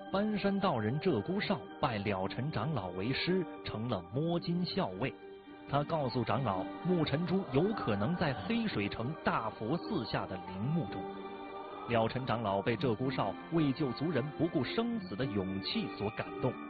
搬山道人鹧鸪哨拜了尘长老为师，成了摸金校尉。他告诉长老，木尘珠有可能在黑水城大佛寺下的陵墓中。了尘长老被鹧鸪哨为救族人不顾生死的勇气所感动，